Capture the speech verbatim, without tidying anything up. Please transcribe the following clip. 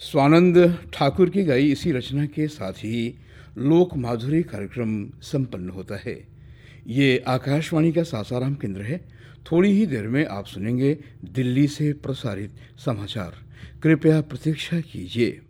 स्वानंद ठाकुर की गाई इसी रचना के साथ ही लोक माधुरी कार्यक्रम संपन्न होता है। ये आकाशवाणी का सासाराम केंद्र है। थोड़ी ही देर में आप सुनेंगे दिल्ली से प्रसारित समाचार। कृपया प्रतीक्षा कीजिए।